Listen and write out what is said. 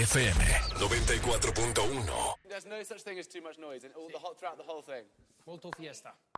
FM 94.1. There's no such thing as too much noise throughout the whole thing. Molto fiesta.